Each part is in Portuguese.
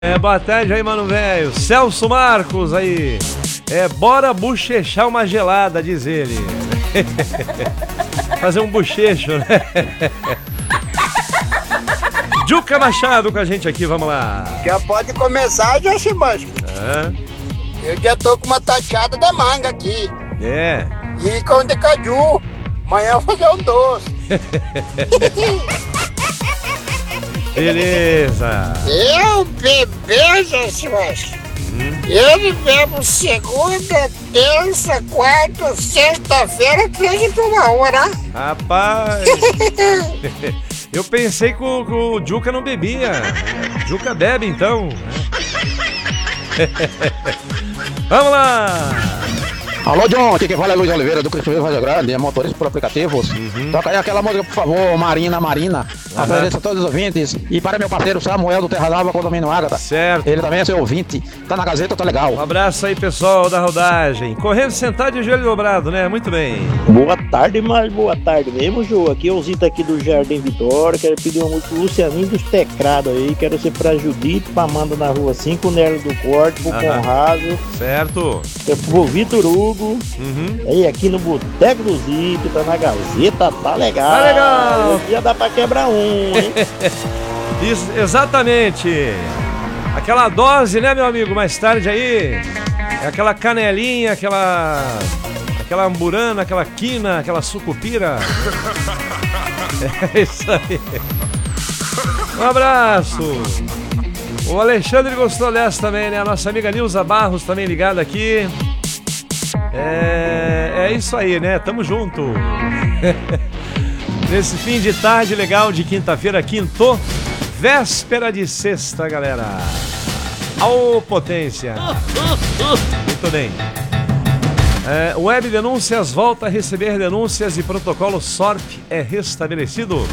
Boa tarde aí, mano velho. Celso Marcos aí. Bora bochechar uma gelada, diz ele. Fazer um bochecho, né? Juca Machado com a gente aqui, vamos lá. Já pode começar, já se mancha. Eu já tô com uma tateada de manga aqui. E com de caju. Amanhã eu vou fazer um doce. Beleza. Eu beber, gente, mas eu bebo segunda, terça, quarta, sexta-feira, 13 por uma hora. Rapaz. Eu pensei que o Juca não bebia. Juca bebe então. Vamos lá. Alô, John, aqui quem fala é Luiz Oliveira do Cristiano Vaz Grande, é motorista por aplicativos. Toca aí aquela música, por favor, Marina. Agradeço a todos os ouvintes. E para meu parceiro Samuel do Terra d'Água, condomínio Ágata. Certo. Ele também é seu ouvinte. Tá na Gazeta, tá legal. Um abraço aí, pessoal da rodagem. Correndo sentado de joelho dobrado, né? Muito bem. Boa tarde, mas boa tarde mesmo, Jô. Aqui é o Zito aqui do Jardim Vitória. Quero pedir uma música do Lucianinho dos Tecrados aí. Quero ser pra Judite, pra Amanda na Rua 5, Nélio do Corte, pro Conrado. Certo. Pro Vitor Hugo. Aí aqui no Boteco do Zito, tá na Gazeta, tá legal. Tá legal. Já dá pra quebrar um, hein? Isso, exatamente. Aquela dose, né, meu amigo? Mais tarde aí. É aquela canelinha, aquela amburana, aquela quina, aquela sucupira. É isso aí. Um abraço. O Alexandre gostou dessa também, né? A nossa amiga Nilza Barros também ligada aqui. É isso aí, né? Tamo junto. Nesse fim de tarde legal de quinta-feira, quinto, véspera de sexta, galera. Ô, potência. Muito bem. Web Denúncias volta a receber denúncias e protocolo SORP é restabelecido.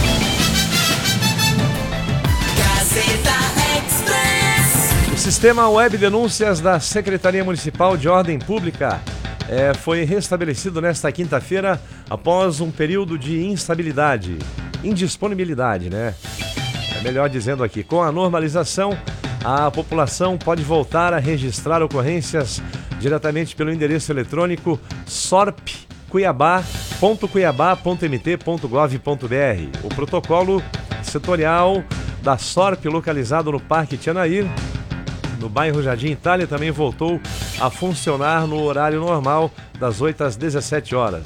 O sistema Web Denúncias da Secretaria Municipal de Ordem Pública foi restabelecido nesta quinta-feira após um período de indisponibilidade, né? É melhor dizendo aqui. Com a normalização, a população pode voltar a registrar ocorrências diretamente pelo endereço eletrônico sorp.cuiabá.mt.gov.br. O protocolo setorial da SORP, localizado no Parque Tianair, no bairro Jardim Itália, também voltou a funcionar no horário normal, das 8 às 17 horas.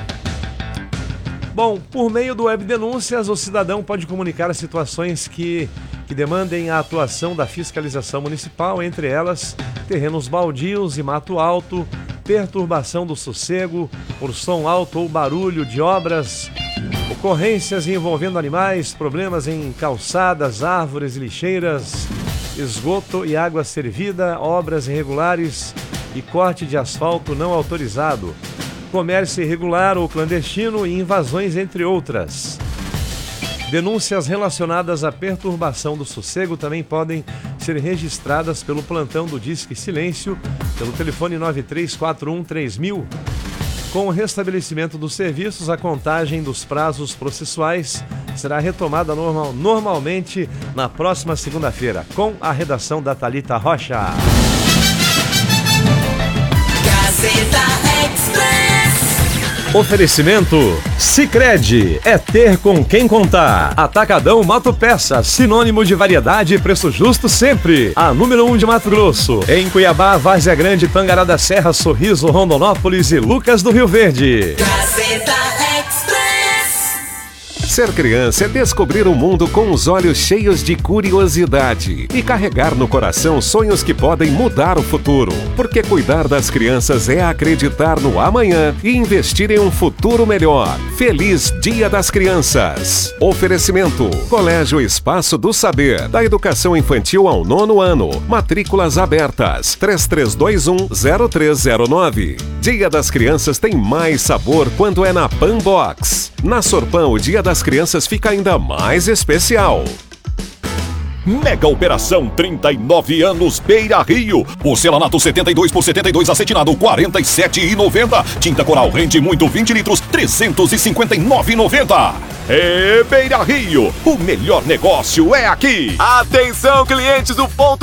Bom, por meio do Web Denúncias, o cidadão pode comunicar situações que demandem a atuação da fiscalização municipal, entre elas terrenos baldios e mato alto, perturbação do sossego por som alto ou barulho de obras, ocorrências envolvendo animais, problemas em calçadas, árvores e lixeiras, esgoto e água servida, obras irregulares e corte de asfalto não autorizado, comércio irregular ou clandestino e invasões, entre outras. Denúncias relacionadas à perturbação do sossego também podem ser registradas pelo plantão do Disque Silêncio, pelo telefone 9341-3000. Com o restabelecimento dos serviços, a contagem dos prazos processuais será retomada normalmente na próxima segunda-feira, com a redação da Thalita Rocha. Gazeta Express. Oferecimento Sicredi, é ter com quem contar. Atacadão Mato Peça, sinônimo de variedade e preço justo sempre. A número 1 de Mato Grosso, em Cuiabá, Várzea Grande, Tangará da Serra, Sorriso, Rondonópolis e Lucas do Rio Verde. Gazeta Express. Ser criança é descobrir o mundo com os olhos cheios de curiosidade e carregar no coração sonhos que podem mudar o futuro. Porque cuidar das crianças é acreditar no amanhã e investir em um futuro melhor. Feliz Dia das Crianças. Oferecimento: Colégio Espaço do Saber, da educação infantil ao 9º ano. Matrículas abertas. 3321-0309. Dia das Crianças tem mais sabor quando é na Panbox. Na Sorpan, o Dia das Crianças fica ainda mais especial. Mega operação 39 anos Beira Rio. Porcelanato 72 por 72 acetinado R$47,90. Tinta Coral rende muito 20 litros R$359,90. Beira Rio, o melhor negócio é aqui. Atenção, clientes do Ponto